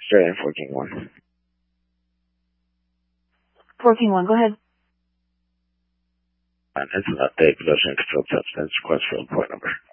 Australian 4 King 1. 4 King 1, go ahead. It's an update, possession of controlled substance, request for report number.